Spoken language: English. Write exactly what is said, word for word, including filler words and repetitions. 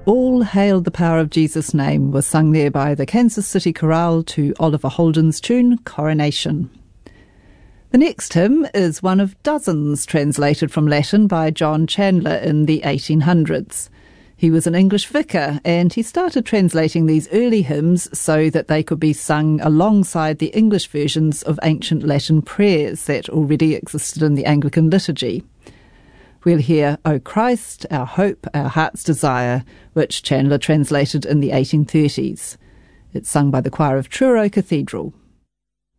All Hail the Power of Jesus' Name was sung there by the Kansas City Chorale to Oliver Holden's tune Coronation. The next hymn is one of dozens translated from Latin by John Chandler in the eighteen hundreds. He was an English vicar, and he started translating these early hymns so that they could be sung alongside the English versions of ancient Latin prayers that already existed in the Anglican liturgy. We'll hear O Christ, Our Hope, Our Heart's Desire, which Chandler translated in the eighteen thirties. It's sung by the choir of Truro Cathedral.